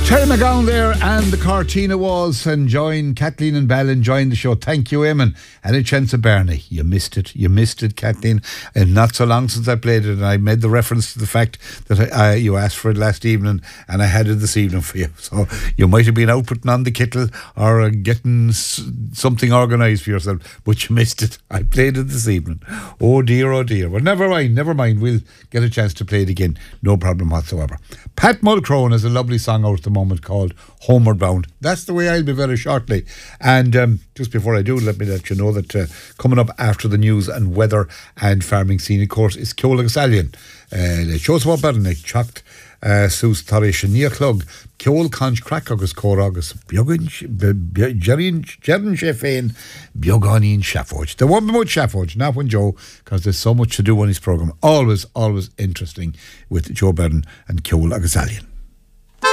Terry McGowan there and the Cortina Walls enjoying Kathleen and Bell enjoying the show. Thank you, Eamon. Any chance of Bernie? You missed it, Kathleen. And not so long since I played it, and I made the reference to the fact that you asked for it last evening, and I had it this evening for you. So you might have been out putting on the kittle or getting something organised for yourself, but you missed it. I played it this evening. Oh dear. Well, never mind. We'll get a chance to play it again. No problem whatsoever. Pat Mulcrone has a lovely song out at the moment called Homeward Bound. That's the way I'll be very shortly. And just before I do, let me let you know that coming up after the news and weather and farming scene, of course, is Ceol agus Aileann. Le Seosmha Bernick Chocht Sus Tarish Níochlog Ceol Conch Crack agus Cór agus Biogan Jerin Sheffain Bioganin Shafford. There won't be much Shafford, not when Joe, because there's so much to do on his programme. Always interesting with Joe Byrne and Ceol agus Aileann.